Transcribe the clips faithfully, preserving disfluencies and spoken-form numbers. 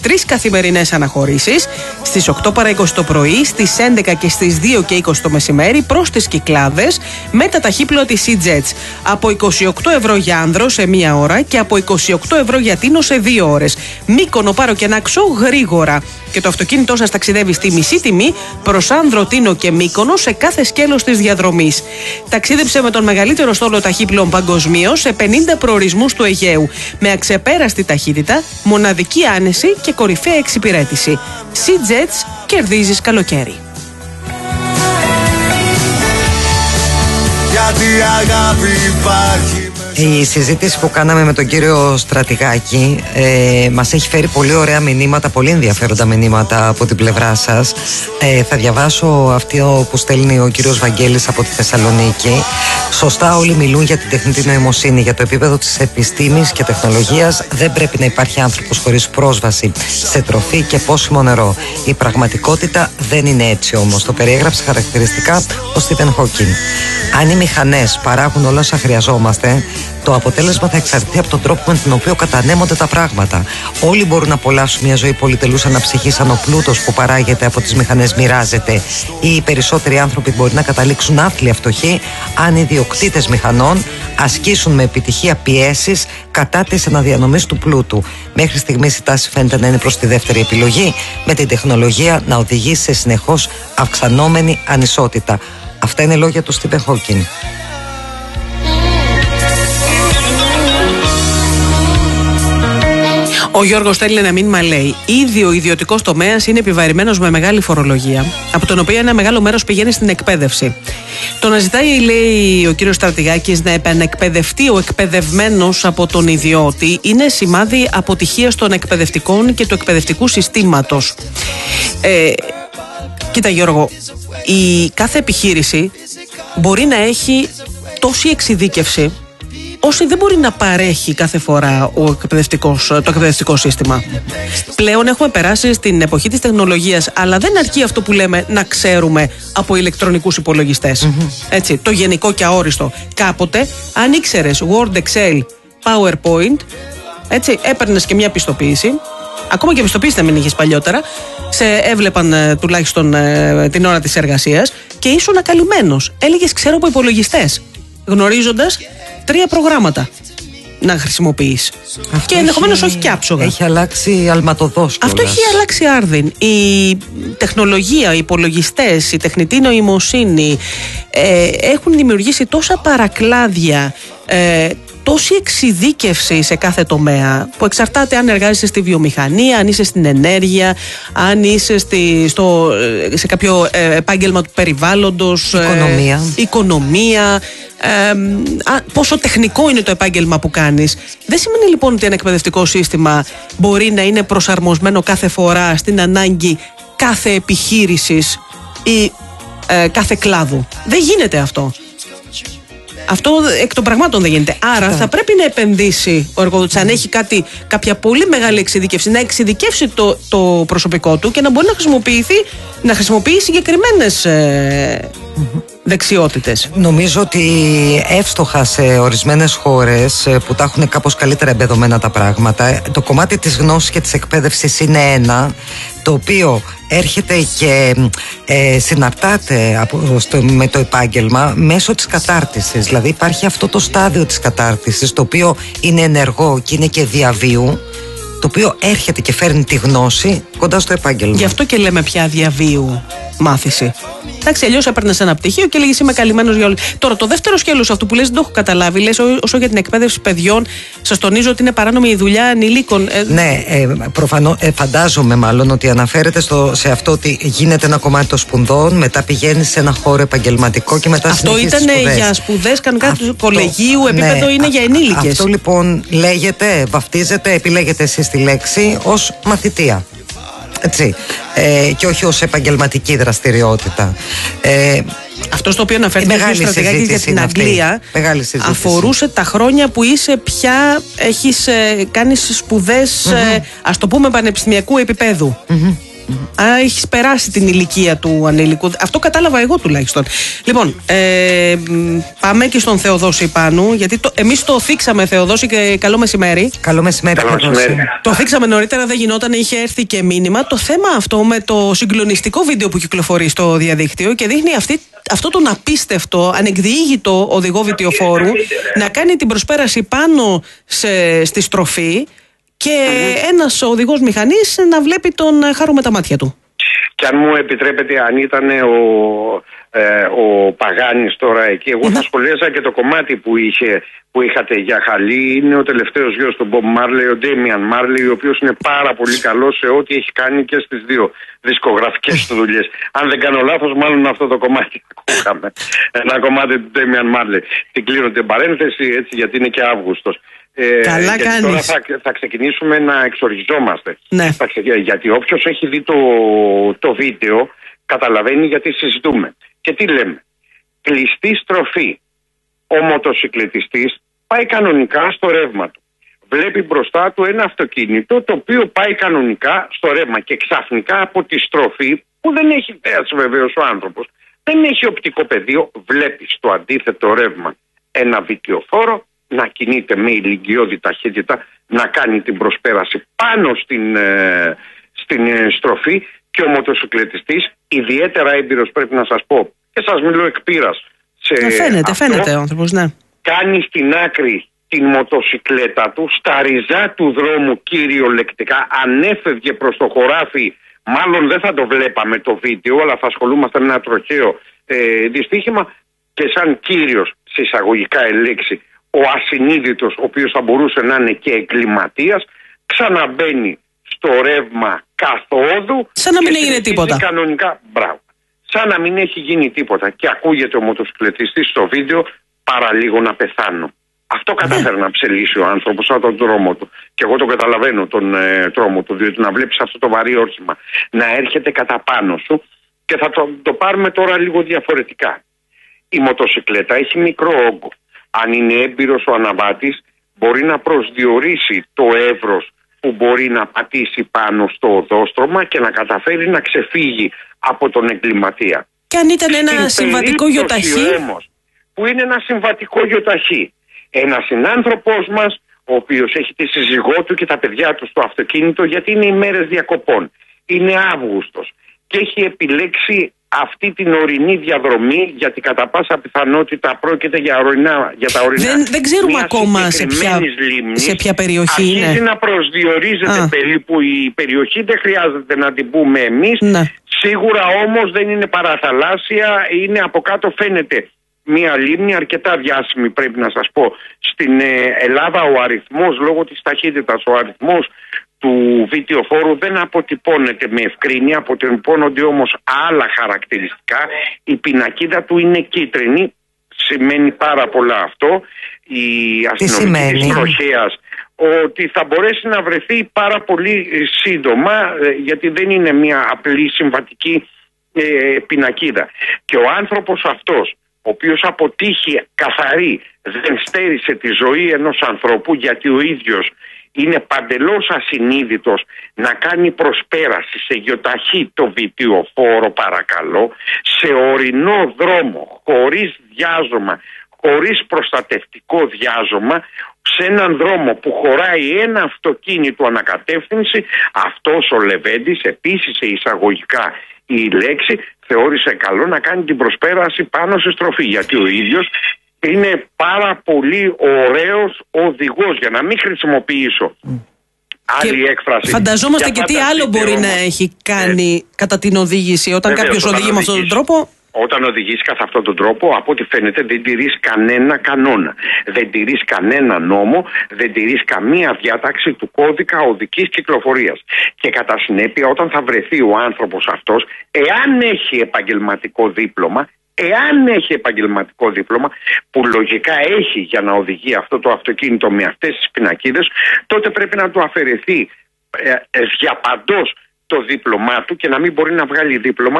τρεις καθημερινές αναχωρήσεις, στις οκτώ παρά είκοσι το πρωί, στις έντεκα και στις δύο και είκοσι το μεσημέρι προς τις Κυκλάδες με τα ταχύπλοα της SeaJets. Από είκοσι οκτώ ευρώ για άνδρο σε μία ώρα και από είκοσι οκτώ ευρώ για τίνο σε δύο ώρες. Μύκονο, Πάρο και Νάξο γρήγορα. Και το αυτοκίνητό σας ταξιδεύει στη μισή τιμή προς Άνδρο, Τίνο και Μύκονο σε κάθε σκέλος της διαδρομής. Ταξίδεψε με τον μεγαλύτερο στόλο ταχύπλοων παγκοσμίως σε πενήντα προορισμούς του Αιγαίου. Με αξεπέραστη ταχύτητα, μοναδική άνεση και κορυφαία εξυπηρέτηση. SeaJets, κερδίζεις καλοκαίρι. Γιατί αγάπη υπάρχει. Η συζήτηση που κάναμε με τον κύριο Στρατηγάκη ε, μας έχει φέρει πολύ ωραία μηνύματα, πολύ ενδιαφέροντα μηνύματα από την πλευρά σας. Ε, θα διαβάσω αυτό που στέλνει ο κύριος Βαγγέλης από τη Θεσσαλονίκη. Σωστά όλοι μιλούν για την τεχνητή νοημοσύνη, για το επίπεδο της επιστήμης και τεχνολογίας. Δεν πρέπει να υπάρχει άνθρωπος χωρίς πρόσβαση σε τροφή και πόσιμο νερό. Η πραγματικότητα δεν είναι έτσι όμως. Το περιέγραψε χαρακτηριστικά ο Στίβεν Χόκινγκ. Αν οι μηχανές παράγουν όλα όσα χρειαζόμαστε, το αποτέλεσμα θα εξαρτηθεί από τον τρόπο με τον οποίο κατανέμονται τα πράγματα. Όλοι μπορούν να απολαύσουν μια ζωή πολυτελούς αναψυχής αν ο πλούτος που παράγεται από τις μηχανές μοιράζεται, ή οι περισσότεροι άνθρωποι μπορεί να καταλήξουν άθλια φτωχοί αν οι ιδιοκτήτες μηχανών ασκήσουν με επιτυχία πιέσεις κατά της αναδιανομής του πλούτου. Μέχρι στιγμής η τάση φαίνεται να είναι προς τη δεύτερη επιλογή, με την τεχνολογία να οδηγεί σε συνεχώς αυξανόμενη ανισότητα. Αυτά είναι λόγια του Στίβεν Χόκινγκ. Ο Γιώργος στέλνει ένα μήνυμα, λέει: ήδη ο ιδιωτικός τομέας είναι επιβαρημένος με μεγάλη φορολογία, από τον οποίο ένα μεγάλο μέρος πηγαίνει στην εκπαίδευση. Το να ζητάει, λέει ο κύριος Στρατηγάκης, να επανεκπαιδευτεί ο εκπαιδευμένος από τον ιδιώτη είναι σημάδι αποτυχίας των εκπαιδευτικών και του εκπαιδευτικού συστήματος. Ε, κοίτα Γιώργο, η κάθε επιχείρηση μπορεί να έχει τόση εξειδίκευση όσοι δεν μπορεί να παρέχει κάθε φορά ο εκπαιδευτικός, το εκπαιδευτικό σύστημα. Πλέον έχουμε περάσει στην εποχή της τεχνολογίας, αλλά δεν αρκεί αυτό που λέμε να ξέρουμε από ηλεκτρονικούς υπολογιστές. Mm-hmm. Έτσι, το γενικό και αόριστο. Κάποτε, αν ήξερες Word, Excel, PowerPoint, έτσι, έπαιρνες και μια πιστοποίηση. Ακόμα και πιστοποίηση να μην είχες παλιότερα, σε έβλεπαν ε, τουλάχιστον ε, την ώρα της εργασίας και ήσουν ακαλυμμένος. Έλεγες ξέρω από υπολογιστές, γνωρίζοντας τρία προγράμματα να χρησιμοποιείς. Αυτό και ενδεχομένως όχι και άψογα. Έχει αλλάξει αλματοδός. Αυτό έχει αλλάξει άρδιν. Η τεχνολογία, οι υπολογιστές, η τεχνητή νοημοσύνη ε, έχουν δημιουργήσει τόσα παρακλάδια, ε, τόση εξειδίκευση σε κάθε τομέα που εξαρτάται αν εργάζεσαι στη βιομηχανία, αν είσαι στην ενέργεια, αν είσαι στη, στο, σε κάποιο ε, επάγγελμα του περιβάλλοντος, οικονομία, ε, οικονομία ε, α, πόσο τεχνικό είναι το επάγγελμα που κάνεις. Δεν σημαίνει λοιπόν ότι ένα εκπαιδευτικό σύστημα μπορεί να είναι προσαρμοσμένο κάθε φορά στην ανάγκη κάθε επιχείρησης ή ε, κάθε κλάδου. Δεν γίνεται αυτό. Αυτό εκ των πραγμάτων δεν γίνεται. Άρα θα πρέπει να επενδύσει ο εργοδότης, αν έχει κάτι, κάποια πολύ μεγάλη εξειδίκευση, να εξειδικεύσει το, το προσωπικό του και να μπορεί να χρησιμοποιηθεί, να χρησιμοποιεί συγκεκριμένες ε, mm-hmm. δεξιότητες. Νομίζω ότι εύστοχα σε ορισμένες χώρες που τα έχουν κάπως καλύτερα εμπεδομένα τα πράγματα, το κομμάτι της γνώσης και της εκπαίδευσης είναι ένα, το οποίο έρχεται και ε, συναρτάται από, στο, με το επάγγελμα μέσω της κατάρτισης. Δηλαδή υπάρχει αυτό το στάδιο της κατάρτισης, το οποίο είναι ενεργό και είναι και διαβίου, το οποίο έρχεται και φέρνει τη γνώση κοντά στο επάγγελμα. Γι' αυτό και λέμε πια διαβίου μάθηση. Εντάξει, αλλιώς έπαιρνες ένα πτυχίο και λέγεις είμαι καλυμμένος για όλους. Τώρα, το δεύτερο σκέλος αυτού που λες δεν το έχω καταλάβει. Λες όσο για την εκπαίδευση παιδιών, σας τονίζω ότι είναι παράνομη η δουλειά ανηλίκων. Ε, ναι, ε, προφανώς, ε, φαντάζομαι μάλλον ότι αναφέρεται στο, σε αυτό ότι γίνεται ένα κομμάτι των σπουδών, μετά πηγαίνει σε ένα χώρο επαγγελματικό και μετά συνεχίζεις τις σπουδές. Αυτό ήταν για σπουδές κανονικά του κολεγίου, επίπεδο, ναι, είναι για ενήλικες. Αυτό λοιπόν λέγεται, βαφτίζεται, επιλέγετε εσείς τη λέξη ως μαθητεία. Έτσι, ε, και όχι ως επαγγελματική δραστηριότητα. Ε, Αυτό στο οποίο αναφέρθηκε ο Στρατηγάκης για την Αγγλία αφορούσε τα χρόνια που είσαι πια, έχεις ε, κάνει σπουδές, mm-hmm. ε, ας το πούμε πανεπιστημιακού επίπεδου. Mm-hmm. Α, έχεις περάσει την ηλικία του ανήλικου. Αυτό κατάλαβα εγώ τουλάχιστον. Λοιπόν, ε, πάμε και στον Θεοδόση Πάνου, γιατί το, εμείς το θίξαμε, Θεοδόση, και καλό μεσημέρι. Καλό μεσημέρι, Καλό μεσημέρι. Το θίξαμε νωρίτερα, δεν γινόταν, είχε έρθει και μήνυμα. Το θέμα αυτό με το συγκλονιστικό βίντεο που κυκλοφορεί στο διαδίκτυο και δείχνει αυτή, αυτό τον απίστευτο, ανεκδιήγητο οδηγό βιτιοφόρου να κάνει την προσπέραση πάνω σε, στη στροφή και mm-hmm. ένας οδηγός μηχανής να βλέπει τον χάρο με τα μάτια του. Και αν μου επιτρέπετε, αν ήταν ο, ε, ο Παγάνης τώρα εκεί, εγώ mm-hmm. θα σχολίασα και το κομμάτι που, είχε, που είχατε για χαλί. Είναι ο τελευταίος γιος του Μπομπ Μάρλεϊ, ο Ντέμιαν Μάρλεϊ, ο οποίος είναι πάρα πολύ καλός σε ό,τι έχει κάνει και στις δύο δισκογραφικές του δουλειές. Αν δεν κάνω λάθος, μάλλον αυτό το κομμάτι ακούγαμε. Ένα κομμάτι του Ντέμιαν Μάρλεϊ. Την κλείνω την παρένθεση, έτσι, γιατί είναι και Αύγουστος. Ε, Καλά γιατί τώρα θα, θα ξεκινήσουμε να εξοργιζόμαστε. Ναι. Θα ξε, γιατί όποιος έχει δει το, το βίντεο καταλαβαίνει γιατί συζητούμε. Και τι λέμε. Κλειστή στροφή. Ο μοτοσυκλετιστής πάει κανονικά στο ρεύμα του. Βλέπει μπροστά του ένα αυτοκίνητο το οποίο πάει κανονικά στο ρεύμα και ξαφνικά από τη στροφή, που δεν έχει θέαση βεβαίως ο άνθρωπος, δεν έχει οπτικό πεδίο, βλέπει στο αντίθετο ρεύμα ένα βιτιοφόρο να κινείται με ηλικιώδη ταχύτητα, να κάνει την προσπέραση πάνω στην, ε, στην ε, στροφή, και ο μοτοσυκλετιστής, ιδιαίτερα έμπειρος πρέπει να σας πω, και σας μιλώ εκ πείρας, σε φαίνεται, αυτό, φαίνεται ο άνθρωπος, ναι. κάνει στην άκρη την μοτοσυκλέτα του, στα ριζά του δρόμου κυριολεκτικά, αν έφευγε προς το χωράφι, μάλλον δεν θα το βλέπαμε το βίντεο, αλλά θα ασχολούμαστε με ένα τροχαίο ε, δυστύχημα, και σαν κύριος, σε εισαγωγικά ελέξη, ο ασυνείδητος, ο οποίος θα μπορούσε να είναι και εγκληματίας, ξαναμπαίνει στο ρεύμα καθόδου. Σαν να μην έγινε τίποτα. Κανονικά, μπράβο. Σαν να μην έχει γίνει τίποτα. Και ακούγεται ο μοτοσυκλετιστής στο βίντεο, παραλίγο να πεθάνω. Αυτό κατάφερε να ψελίσει ο άνθρωπος από τον δρόμο του. Και εγώ το καταλαβαίνω τον ε, τρόμο του, διότι να βλέπεις αυτό το βαρύ όχημα να έρχεται κατά πάνω σου. Και θα το, το πάρουμε τώρα λίγο διαφορετικά. Η μοτοσυκλέτα έχει μικρό όγκο. Αν είναι έμπειρος ο αναβάτης, μπορεί να προσδιορίσει το εύρος που μπορεί να πατήσει πάνω στο οδόστρωμα και να καταφέρει να ξεφύγει από τον εγκληματία. Και αν ήταν ένα Στην συμβατικό γιοταχή. Όμως, που είναι ένα συμβατικό γιοταχή, ένας συνάνθρωπός μας, ο οποίος έχει τη σύζυγό του και τα παιδιά του στο αυτοκίνητο, γιατί είναι ημέρες διακοπών, είναι Αύγουστος και έχει επιλέξει αυτή την ορεινή διαδρομή, γιατί κατά πάσα πιθανότητα πρόκειται για, ορεινά, για τα ορεινά. Δεν, δεν ξέρουμε ακόμα σε ποια, λίμνης, σε ποια περιοχή αρχίζει είναι. να προσδιορίζεται Α. περίπου η περιοχή, δεν χρειάζεται να την πούμε εμείς. Ναι. Σίγουρα όμως δεν είναι παραθαλάσσια, είναι από κάτω, φαίνεται μια λίμνη αρκετά διάσημη, πρέπει να σας πω. Στην Ελλάδα ο αριθμός, λόγω της ταχύτητας, ο αριθμός του βιτιοφόρου δεν αποτυπώνεται με ευκρίνεια, αποτυπώνονται όμως άλλα χαρακτηριστικά. Η πινακίδα του είναι κίτρινη, σημαίνει πάρα πολλά αυτό. Η αστυνομική της τροχέας ότι θα μπορέσει να βρεθεί πάρα πολύ σύντομα, γιατί δεν είναι μια απλή συμβατική ε, πινακίδα. Και ο άνθρωπος αυτός, ο οποίος αποτύχει καθαρή, δεν στέρισε τη ζωή ενός ανθρώπου, γιατί ο ίδιος είναι παντελώς ασυνείδητος να κάνει προσπέραση σε γιοταχή το βιτιοφόρο, παρακαλώ, σε ορεινό δρόμο, χωρίς διάζωμα, χωρίς προστατευτικό διάζωμα, σε έναν δρόμο που χωράει ένα αυτοκίνητο ανακατεύθυνση. Αυτός ο Λεβέντης, επίσης σε εισαγωγικά η λέξη, θεώρησε καλό να κάνει την προσπέραση πάνω σε στροφή, γιατί ο ίδιος είναι πάρα πολύ ωραίος οδηγός, για να μην χρησιμοποιήσω άλλη και έκφραση. Φανταζόμαστε και τι άλλο μπορεί όμως να έχει κάνει ε, κατά την οδήγηση, όταν βεβαίως, κάποιος όταν οδηγεί με αυτόν τον τρόπο. Όταν οδηγείς κατά αυτόν τον τρόπο, από ό,τι φαίνεται δεν τηρείς κανένα κανόνα, δεν τηρείς κανένα νόμο, δεν τηρείς καμία διάταξη του κώδικα οδικής κυκλοφορίας. Και κατά συνέπεια, όταν θα βρεθεί ο άνθρωπος αυτός, εάν έχει επαγγελματικό δίπλωμα, Εάν έχει επαγγελματικό δίπλωμα, που λογικά έχει για να οδηγεί αυτό το αυτοκίνητο με αυτές τις πινακίδες, τότε πρέπει να του αφαιρεθεί ε, ε, για παντός το δίπλωμά του και να μην μπορεί να βγάλει δίπλωμα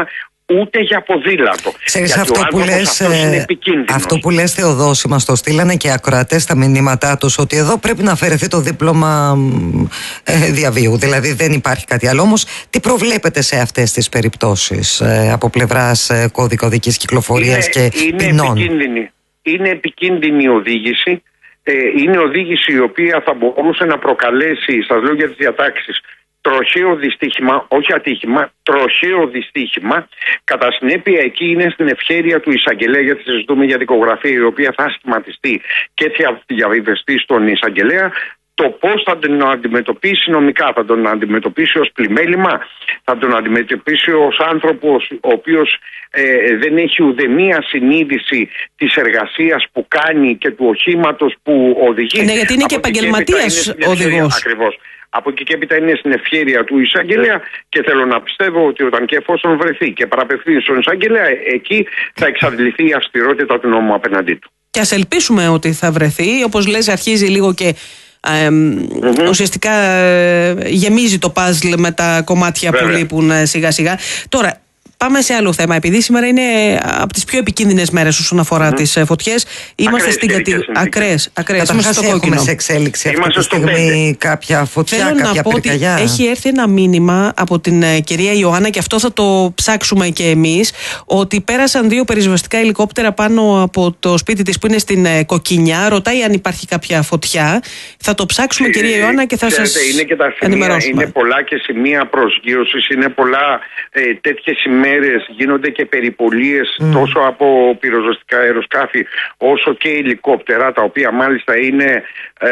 ούτε για ποδήλατο. Ξέρεις, αυτό που, λες, ε, αυτό που λες Θεοδόση, μας το στείλανε και ακροατές στα μηνύματά τους, ότι εδώ πρέπει να αφαιρεθεί το δίπλωμα ε, διαβίου, δηλαδή δεν υπάρχει κάτι άλλο. Όμως τι προβλέπετε σε αυτές τις περιπτώσεις ε, από πλευράς ε, κώδικα οδικής κυκλοφορίας και είναι ποινών? Επικίνδυνη. Είναι επικίνδυνη η οδήγηση. Ε, είναι οδήγηση η οποία θα μπορούσε να προκαλέσει, σας λέω για τις διατάξεις, τροχαίο δυστύχημα, όχι ατύχημα, τροχαίο δυστύχημα. Κατά συνέπεια, εκεί είναι στην ευχέρεια του εισαγγελέα, γιατί συζητούμε για δικογραφία η οποία θα σχηματιστεί και θα διαβιβαστεί στον εισαγγελέα. Το πώς θα τον αντιμετωπίσει νομικά, θα τον αντιμετωπίσει ως πλημέλημα, θα τον αντιμετωπίσει ως άνθρωπος ο οποίος ε, δεν έχει ουδεμία συνείδηση της εργασίας που κάνει και του οχήματος που οδηγεί. Ναι, γιατί είναι και επαγγελματίας οδηγός. Ακριβώς. Από εκεί και έπειτα είναι στην ευχέρεια του εισαγγελέα και θέλω να πιστεύω ότι όταν και εφόσον βρεθεί και παραπευθεί στον εισαγγελέα, εκεί θα εξαντληθεί η αυστηρότητα του νόμου απέναντί του. Και ας ελπίσουμε ότι θα βρεθεί, όπως λες, αρχίζει λίγο και Ε, mm-hmm. ουσιαστικά ε, γεμίζει το παζλ με τα κομμάτια Βέβαια. που λείπουν ε, σιγά σιγά. Τώρα πάμε σε άλλο θέμα. Επειδή σήμερα είναι από τις πιο επικίνδυνες μέρες όσον αφορά mm-hmm. τις φωτιές, είμαστε στην κατηγορία. Ακραίες. Καταρχάς στο έχουμε σε εξέλιξη αυτή τη στιγμή κάποια φωτιά, Θέλω κάποια πυρκαγιά. Θέλω να πω ότι έχει έρθει ένα μήνυμα από την ε, κυρία Ιωάννα, και αυτό θα το ψάξουμε και εμείς, ότι πέρασαν δύο πυροσβεστικά ελικόπτερα πάνω από το σπίτι της που είναι στην ε, Κοκκινιά. Ρωτάει αν υπάρχει κάποια φωτιά. Θα το ψάξουμε, ε, κυρία Ιωάννα, και θα σας είναι και τα σημεία, ενημερώσουμε. Είναι πολλά και σημεία προσγείωσης, είναι πολλά ε, τέτοιες ημέρες, γίνονται και περιπολίες mm. τόσο από πυροσβεστικά αεροσκάφη όσο και ελικόπτερα, τα οποία μάλιστα είναι, ε,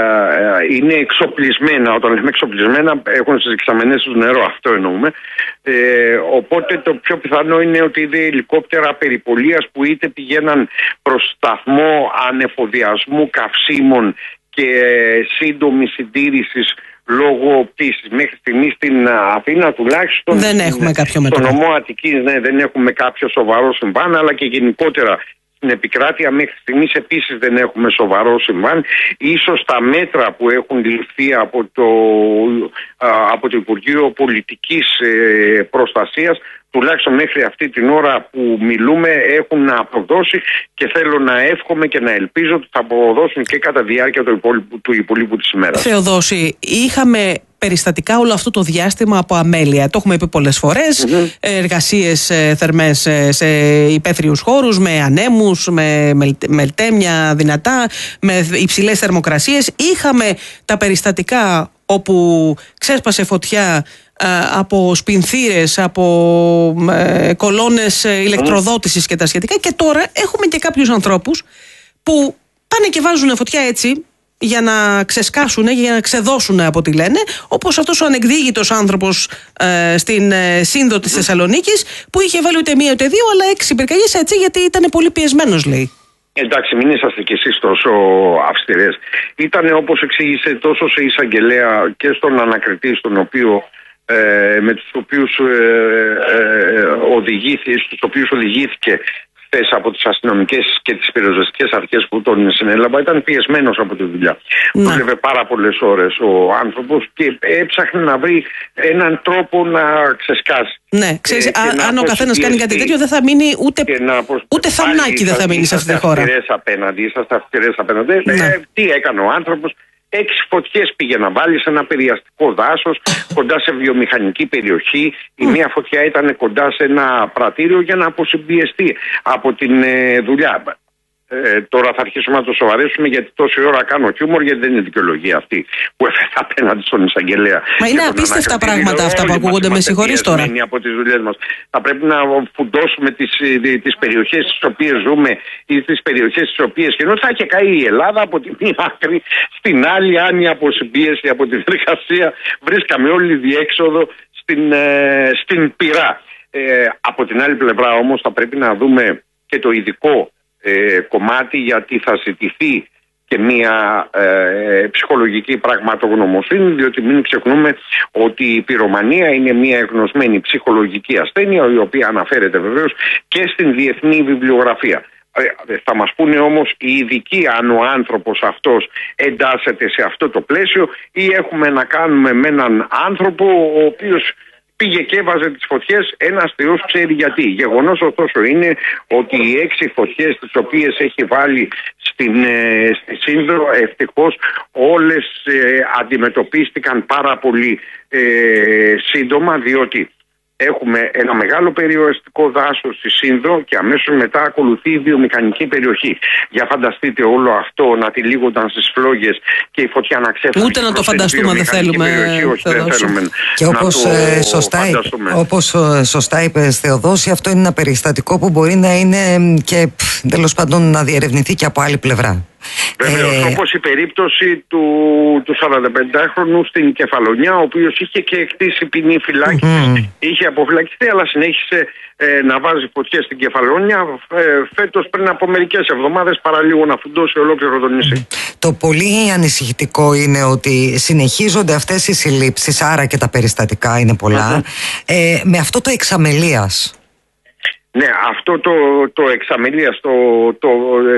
ε, είναι εξοπλισμένα. Όταν λέμε εξοπλισμένα, έχουν στις δεξαμενές τους νερό, αυτό εννοούμε. Ε, οπότε το πιο πιθανό είναι ότι είδε ελικόπτερα περιπολίας που είτε πηγαίναν προς σταθμό ανεφοδιασμού καυσίμων και σύντομη συντήρησης λόγω πτήσης. Μέχρι στιγμή στην Αθήνα τουλάχιστον δεν έχουμε κάποιο στο νομό Αττικής, ναι, δεν έχουμε κάποιο σοβαρό συμβάν, αλλά και γενικότερα στην επικράτεια μέχρι στιγμής επίσης δεν έχουμε σοβαρό συμβάν. Ίσως τα μέτρα που έχουν ληφθεί από το, από το Υπουργείο Πολιτικής Προστασίας, τουλάχιστον μέχρι αυτή την ώρα που μιλούμε, έχουν αποδώσει, και θέλω να εύχομαι και να ελπίζω ότι θα αποδώσουν και κατά διάρκεια του υπόλοιπου, του υπολείπου της ημέρας. Θεοδόση, είχαμε περιστατικά όλο αυτό το διάστημα από αμέλεια. Το έχουμε πει πολλές φορές. Mm-hmm. Εργασίες ε, θερμές ε, σε υπαίθριους χώρους, με ανέμους, με μελτέμια δυνατά, με υψηλές θερμοκρασίες. Είχαμε τα περιστατικά όπου ξέσπασε φωτιά από σπινθήρες, από ε, κολόνες ηλεκτροδότησης και τα σχετικά, και τώρα έχουμε και κάποιους ανθρώπους που πάνε και βάζουν φωτιά έτσι για να ξεσκάσουν, για να ξεδώσουν από ό,τι λένε, όπως αυτός ο ανεκδίγητος άνθρωπος ε, στην ε, Σύνδο της Θεσσαλονίκης, που είχε βάλει ούτε μία ούτε δύο αλλά έξι πυρκαγιές, έτσι, γιατί ήταν πολύ πιεσμένος, λέει. Εντάξει, μην είσαστε κι εσείς τόσο αυστηρές. Ήτανε, όπως εξήγησε, τόσο σε εισαγγελέα και στον ανακριτή, στον οποίο Ε, με τους οποίους ε, ε, οδηγήθηκε, στους οποίους οδηγήθηκε χθες από τις αστυνομικές και τις πυροσβεστικές αρχές που τον συνέλαβα, ήταν πιεσμένος από τη δουλειά. Δούλευε πάρα πολλές ώρες ο άνθρωπος και έψαχνε να βρει έναν τρόπο να ξεσκάσει. Ναι, ξέρεις, ε, α, αν ο καθένας κάνει κάτι τέτοιο, δεν θα μείνει ούτε, ούτε θαμνάκι δεν θα μείνει σε αυτή τη χώρα. Είσαστε αυστηρές απέναντι. Ναι. Ε, τι έκανε ο άνθρωπος? Έξι φωτιές πήγε να βάλει σε ένα περιαστικό δάσος, κοντά σε βιομηχανική περιοχή. Η μία φωτιά ήταν κοντά σε ένα πρατήριο για να αποσυμπιεστεί από την ε, δουλειά. Ε, τώρα θα αρχίσουμε να το σοβαρέσουμε, γιατί τόση ώρα κάνω χιούμορ, γιατί δεν είναι δικαιολογία αυτή που έφερε απέναντι στον εισαγγελέα. Μα είναι απίστευτα πράγματα αυτά που ακούγονται, με συγχωρείς τώρα. Από τις δουλειές μας. Θα πρέπει να φουντώσουμε τις, τις περιοχές στις οποίες ζούμε ή τις περιοχές στις οποίες καινούργια. Θα είχε καεί η Ελλάδα από τη μία άκρη στην άλλη, αν η αποσυμπίεση από την εργασία βρίσκαμε όλη διέξοδο στην, ε, στην πυρά. Ε, από την άλλη πλευρά όμως θα πρέπει να δούμε και το ειδικό Ε, κομμάτι, γιατί θα ζητηθεί και μια ε, ψυχολογική πραγματογνωμοσύνη, διότι μην ξεχνούμε ότι η πυρομανία είναι μια εγνωσμένη ψυχολογική ασθένεια, η οποία αναφέρεται βεβαίως και στην διεθνή βιβλιογραφία. Ε, θα μας πούνε όμως οι ειδικοί αν ο άνθρωπος αυτός εντάσσεται σε αυτό το πλαίσιο ή έχουμε να κάνουμε με έναν άνθρωπο ο οποίος πήγε και έβαζε τις φωτιές, ένας Θεός ξέρει γιατί. Γεγονός ωστόσο είναι ότι οι έξι φωτιές τις οποίες έχει βάλει στην, ε, στη Σύνδρο, ευτυχώς όλες ε, αντιμετωπίστηκαν πάρα πολύ ε, σύντομα, διότι έχουμε ένα μεγάλο περιοριστικό δάσος στη Σύνδρο και αμέσως μετά ακολουθεί η βιομηχανική περιοχή. Για φανταστείτε όλο αυτό να τυλίγονταν στις φλόγες και η φωτιά να ξέφυγε. Ούτε να το φανταστούμε δεν θέλουμε. Περιοχή, όχι, δεν θέλουμε και όπως, το ε, σωστά, όπως ε, σωστά είπες Θεοδόση, αυτό είναι ένα περιστατικό που μπορεί να είναι και τέλος πάντων να διερευνηθεί και από άλλη πλευρά. Βεβαίως, ε... όπως η περίπτωση του, του σαρανταπεντάχρονου στην Κεφαλονιά, ο οποίος είχε και εκτίσει ποινή φυλάκισης, mm. είχε αποφυλακιστεί, αλλά συνέχισε ε, να βάζει φωτιές στην Κεφαλονιά. Ε, φέτος, πριν από μερικές εβδομάδες, παραλίγο να φουντώσει ολόκληρο το νησί. Mm. Το πολύ ανησυχητικό είναι ότι συνεχίζονται αυτές οι συλλήψεις, άρα και τα περιστατικά είναι πολλά, mm-hmm. ε, με αυτό το εξαμελίας. Ναι, αυτό το, το εξαμελίας, το, το,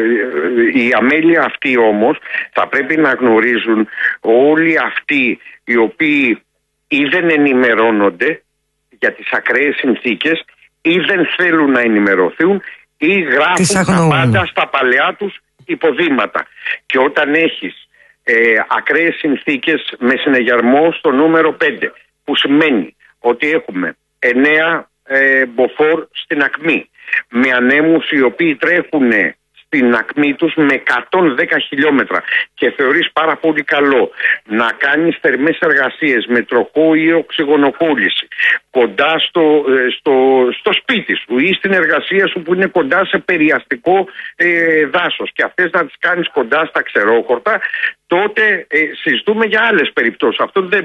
η αμέλεια αυτή όμως θα πρέπει να γνωρίζουν όλοι αυτοί οι οποίοι ή δεν ενημερώνονται για τις ακραίες συνθήκες ή δεν θέλουν να ενημερωθούν ή γράφουν τα πάντα στα παλαιά τους υποδήματα. Και όταν έχεις ε, ακραίες συνθήκες με συνεγερμό στο νούμερο πέντε, που σημαίνει ότι έχουμε εννέα Ε, μποφόρ στην ακμή, με ανέμους οι οποίοι τρέχουν στην ακμή τους με εκατόν δέκα χιλιόμετρα, και θεωρείς πάρα πολύ καλό να κάνεις θερμές εργασίες με τροχό ή οξυγονοκόλληση κοντά στο, στο, στο σπίτι σου ή στην εργασία σου που είναι κοντά σε περιαστικό ε, δάσος, και αυτές να τις κάνεις κοντά στα ξερόχορτα, τότε ε, συζητούμε για άλλες περιπτώσεις. Αυτό δεν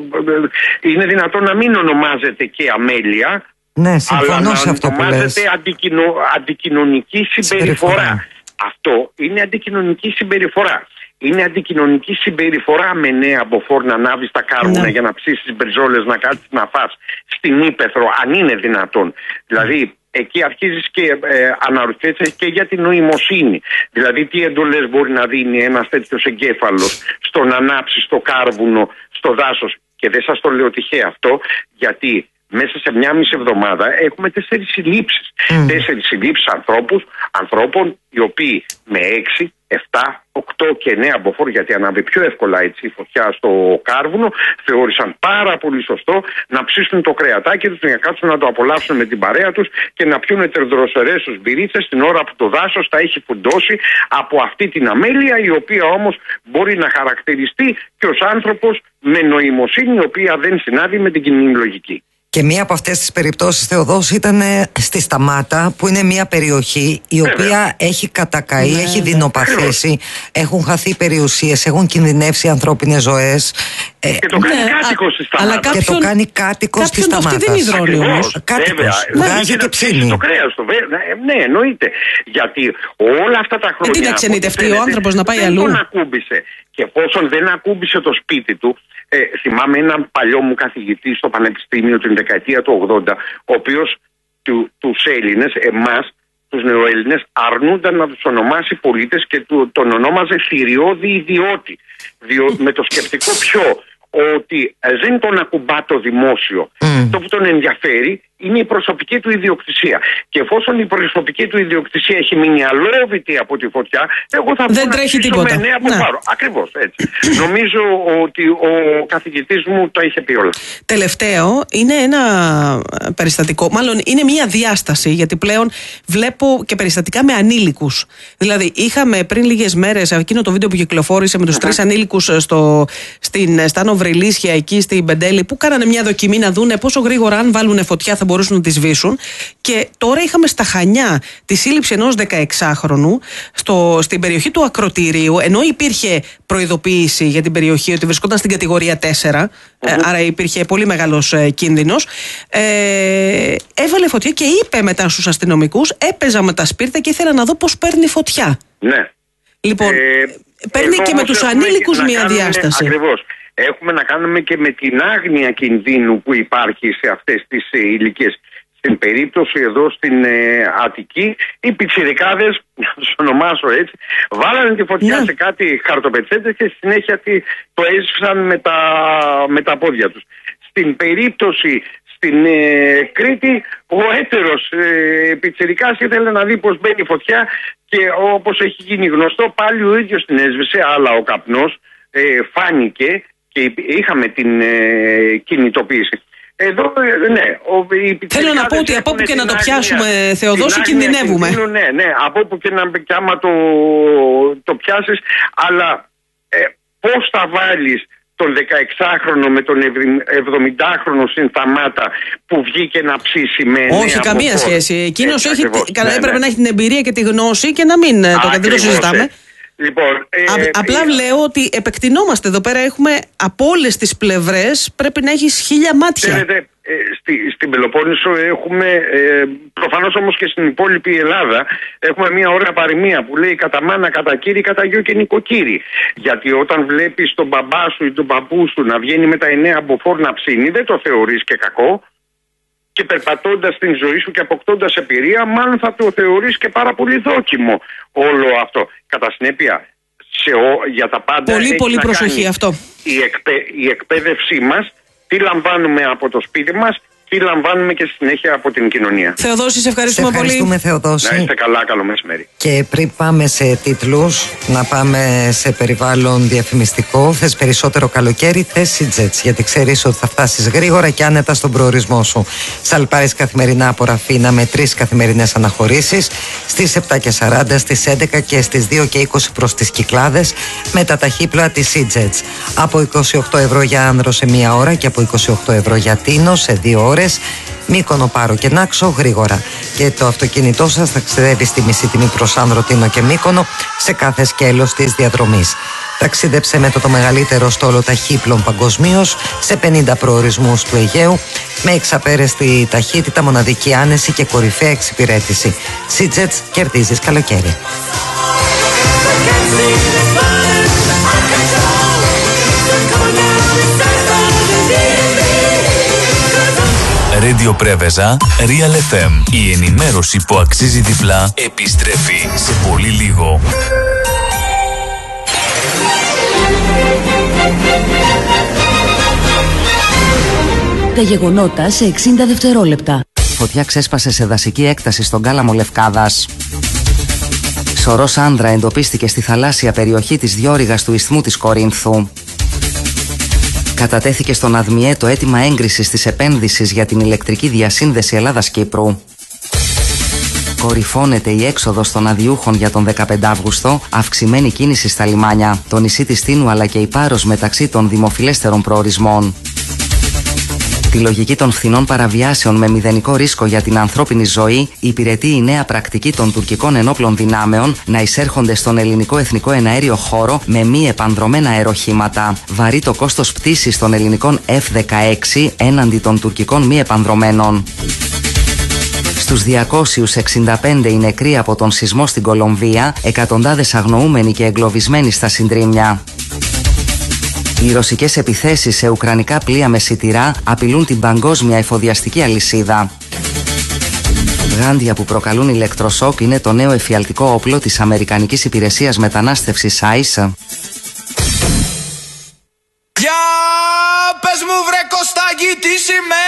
είναι δυνατόν να μην ονομάζεται και αμέλεια. Ναι, συμφωνώ σε αυτό που λες. Αντικοινο, αντικοινωνική συμπεριφορά. συμπεριφορά. Αυτό είναι αντικοινωνική συμπεριφορά. Είναι αντικοινωνική συμπεριφορά με νέα μποφόρ να ανάβεις τα κάρβουνα, ναι, για να ψήσεις μπριζόλες, να κάτσεις να φας στην ύπαιθρο, αν είναι δυνατόν. Δηλαδή, εκεί αρχίζεις και ε, αναρωτιέσαι και για την νοημοσύνη. Δηλαδή, τι εντολές μπορεί να δίνει ένας τέτοιος εγκέφαλος στο να ανάψει το κάρβουνο στο δάσος. Και δεν σας το λέω τυχαία αυτό, γιατί μέσα σε μια μισή εβδομάδα έχουμε τέσσερις συλλήψεις. Mm. Τέσσερις συλλήψεις ανθρώπους, ανθρώπων οι οποίοι με έξι, επτά, οκτώ και εννέα μποφόρ, γιατί ανάβει πιο εύκολα έτσι η φωτιά στο κάρβουνο, θεώρησαν πάρα πολύ σωστό να ψήσουν το κρεατάκι τους, να κάτσουν να το απολαύσουν με την παρέα τους και να πιούν τερδροσερές τους μπυρίτσες την ώρα που το δάσος τα έχει φουντώσει από αυτή την αμέλεια, η οποία όμως μπορεί να χαρακτηριστεί και ως άνθρωπος με νοημοσύνη, η οποία δεν συνάδει με την κοινή λογική. Και μία από αυτές τις περιπτώσεις, Θεοδόση, ήταν στη Σταμάτα, που είναι μία περιοχή η οποία Βέβαια. έχει κατακαεί, ναι, έχει δεινοπαθήσει, έχουν χαθεί περιουσίες, έχουν κινδυνεύσει ανθρώπινες ζωές. Και το κάνει ναι, κάτοικος στη Σταμάτα. Αλλά κάποιον, και το κάνει κάτοικος στη Σταμάτα. Κάποιον το φτύδι όμως. Κάτοικος, βγάζει και ψήνει. Το κρέας του, ναι, εννοείται. Γιατί όλα αυτά τα χρόνια... Τι να ξενιτευτεί ο άνθρωπος να πάει αλλού. Δεν τον ακούμπησε. Και εφόσον δεν ακούμπησε το σπίτι του, ε, θυμάμαι έναν παλιό μου καθηγητή στο Πανεπιστήμιο την δεκαετία του ογδόντα, ο οποίος του, τους Έλληνες, εμάς, τους νεοέλληνες, αρνούνταν να τους ονομάσει πολίτες και του, τον ονόμαζε θηριώδη ιδιώτη. Διό, με το σκεπτικό ποιο, ότι δεν τον ακουμπά το δημόσιο. Mm. Αυτό που τον ενδιαφέρει είναι η προσωπική του ιδιοκτησία. Και εφόσον η προσωπική του ιδιοκτησία έχει μείνει αλόβητη από τη φωτιά, εγώ θα δεν τρέχει τίποτα. Με νέα που πάρω. Ακριβώς έτσι. Νομίζω ότι ο καθηγητής μου το είχε πει όλα. Τελευταίο, είναι ένα περιστατικό, μάλλον είναι μια διάσταση, γιατί πλέον βλέπω και περιστατικά με ανήλικους. Δηλαδή, είχαμε πριν λίγες μέρες εκείνο το βίντεο που κυκλοφόρησε με τους uh-huh. τρεις ανήλικους στο, στην Στάνο Βρυλίσια, εκεί στην Πεντέλη, που κάνανε μια δοκιμή να δούνε πόσο γρήγορα, αν βάλουν φωτιά, θα μπορούσαν να τη σβήσουν. Και τώρα είχαμε στα Χανιά τη σύλληψη ενός δεκαεξάχρονου στο, στην περιοχή του Ακροτηρίου, ενώ υπήρχε προειδοποίηση για την περιοχή ότι βρισκόταν στην κατηγορία τέσσερα, mm-hmm. ε, άρα υπήρχε πολύ μεγάλος ε, κίνδυνος. Ε, έβαλε φωτιά και είπε μετά στους αστυνομικούς, έπαιζα με τα σπίρτα και ήθελα να δω πώς παίρνει φωτιά. Ναι. Λοιπόν, ε, παίρνει και με τους ανήλικους μία διάσταση. Ακριβώς. Έχουμε να κάνουμε και με την άγνοια κινδύνου που υπάρχει σε αυτές τις ε, ηλικίες. Στην περίπτωση εδώ στην ε, Αττική, οι πιτσιρικάδες, να τους ονομάσω έτσι, βάλανε τη φωτιά yeah. σε κάτι χαρτοπετσέτες και στη συνέχεια το έσβησαν με τα, με τα πόδια τους. Στην περίπτωση Στην ε, Κρήτη ο έτερος ε, πιτσιρικάς ήθελε να δει πως μπαίνει φωτιά και όπως έχει γίνει γνωστό πάλι ο ίδιος την έσβησε, αλλά ο καπνός ε, φάνηκε και είχαμε την ε, κινητοποίηση. Εδώ, ναι, ο, θέλω να πω ότι από όπου και να το πιάσουμε, Θεοδόση, κινδυνεύουμε. Κινδύνου, ναι, ναι, από όπου και να και άμα το, το πιάσεις, αλλά ε, πώς θα βάλεις τον δεκαεξάχρονο με τον εβδομηντάχρονο στην Σταμάτα που βγήκε να ψήσει με εννέα. Όχι, καμία από σχέση. Εκείνος έχει, ναι, έπρεπε ναι. να έχει την εμπειρία και τη γνώση και να μην το, το συζητάμε. Λοιπόν, ε, Α, απλά ε, λέω ότι επεκτηνόμαστε εδώ πέρα. Έχουμε από όλες τις πλευρές, πρέπει να έχεις χίλια μάτια. Ξέρετε, ε, στη, στην Πελοπόννησο έχουμε, ε, προφανώς όμως και στην υπόλοιπη Ελλάδα, έχουμε μια ωραία παροιμία που λέει κατά μάνα, κατά κύρι, κατά γιο και νοικοκύρη. Γιατί όταν βλέπεις τον μπαμπά σου ή τον παππού σου να βγαίνει με τα εννέα μποφόρ να ψήνει, δεν το θεωρείς και κακό. Και περπατώντας την ζωή σου και αποκτώντας εμπειρία, μάλλον θα το θεωρείς και πάρα πολύ δόκιμο όλο αυτό. Κατά συνέπεια, σε ο, για τα πάντα. Πολύ, πολύ προσοχή αυτό. Η, εκπαί, η εκπαίδευσή μας, τι λαμβάνουμε από το σπίτι μας, τι λαμβάνουμε και στη συνέχεια από την κοινωνία. Θεοδόση, σε ευχαριστούμε, σε ευχαριστούμε πολύ. Θεοδόση. Να είστε καλά, καλό μεσημέρι. Και πριν πάμε σε τίτλους, να πάμε σε περιβάλλον διαφημιστικό. Θες περισσότερο καλοκαίρι, θες Σιτζετς, γιατί ξέρεις ότι θα φτάσεις γρήγορα και άνετα στον προορισμό σου. Σαλπάρεις καθημερινά από Ραφίνα με τρεις καθημερινές αναχωρήσεις στις επτά και σαράντα, στις έντεκα και στις δύο και είκοσι προς τις Κυκλάδες με τα ταχύπλοα της Σιτζετς. Από είκοσι οκτώ ευρώ για άνδρο σε μία ώρα και από είκοσι οκτώ ευρώ για τίνο σε δύο ώρες. Μύκονο, Πάρο και Νάξο γρήγορα. Και το αυτοκίνητό σας ταξιδεύει στη μισή τιμή προς Άνδρο, Τίνο και Μύκονο σε κάθε σκέλος της διαδρομής. Ταξίδεψε με το, το μεγαλύτερο στόλο ταχύπλων παγκοσμίως σε πενήντα προορισμούς του Αιγαίου με εξαπέραστη ταχύτητα, μοναδική άνεση και κορυφαία εξυπηρέτηση. Σιτζετς, κερδίζεις καλοκαίρι. Radio Πρέβεζα, Real εφ εμ. Η ενημέρωση που αξίζει διπλά επιστρέφει σε πολύ λίγο. Τα γεγονότα σε εξήντα δευτερόλεπτα. Φωτιά ξέσπασε σε δασική έκταση στον Κάλαμο Λευκάδας. Σωρός άνδρα εντοπίστηκε στη θαλάσσια περιοχή της διόρυγας του ισθμού της Κορίνθου. Κατατέθηκε στον ΑΔΜΙΕ το αίτημα έγκρισης της επένδυσης για την ηλεκτρική διασύνδεση Ελλάδας-Κύπρου. Κορυφώνεται η έξοδος των αδειούχων για τον δεκαπέντε Αύγουστο, αυξημένη κίνηση στα λιμάνια, το νησί της Τίνου αλλά και η Πάρος μεταξύ των δημοφιλέστερων προορισμών. Τη λογική των φθηνών παραβιάσεων με μηδενικό ρίσκο για την ανθρώπινη ζωή υπηρετεί η νέα πρακτική των τουρκικών ενόπλων δυνάμεων να εισέρχονται στον ελληνικό εθνικό εναέριο χώρο με μη επανδρομένα αεροχήματα. Βαρύ το κόστος πτήσης των ελληνικών εφ δεκαέξι έναντι των τουρκικών μη επανδρομένων. Στους διακόσιους εξήντα πέντε οι νεκροί από τον σεισμό στην Κολομβία, εκατοντάδες αγνοούμενοι και εγκλωβισμένοι στα συντρίμμια. Οι ρωσικές επιθέσεις σε ουκρανικά πλοία με σιτηρά απειλούν την παγκόσμια εφοδιαστική αλυσίδα. Γάντια που προκαλούν ηλεκτροσόκ είναι το νέο εφιαλτικό όπλο της Αμερικανικής Υπηρεσίας Μετανάστευσης άις. Για πες μου βρε Κωστάκη τι σημαίνει